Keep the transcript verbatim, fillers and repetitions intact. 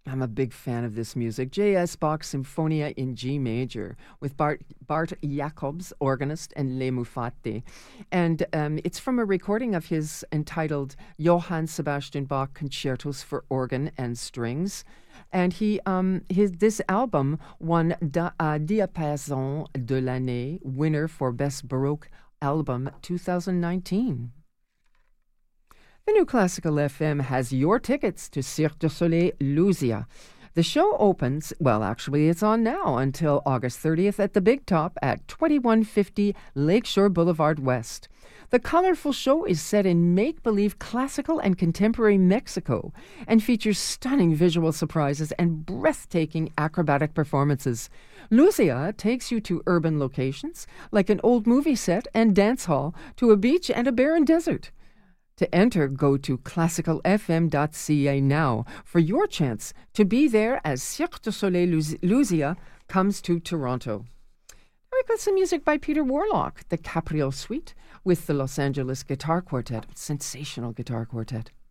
I'm a big fan of this music. J S. Bach's Symphonia in G major with Bart, Bart Jacobs, organist, and Le Mufate. And um, it's from a recording of his entitled Johann Sebastian Bach Concertos for Organ and Strings. And he, um, his this album won da, uh, Diapason de l'année, winner for Best Baroque Album twenty nineteen. The New Classical F M has your tickets to Cirque du Soleil Luzia. The show opens, well, actually, it's on now until August thirtieth at the Big Top at twenty-one fifty Lakeshore Boulevard West. The colorful show is set in make-believe classical and contemporary Mexico and features stunning visual surprises and breathtaking acrobatic performances. Luzia takes you to urban locations like an old movie set and dance hall, to a beach and a barren desert. To enter, go to classical f m dot c a now for your chance to be there as Cirque du Soleil Luzia comes to Toronto. We've got some music by Peter Warlock, the Capriole Suite, with the Los Angeles Guitar Quartet. Sensational guitar quartet.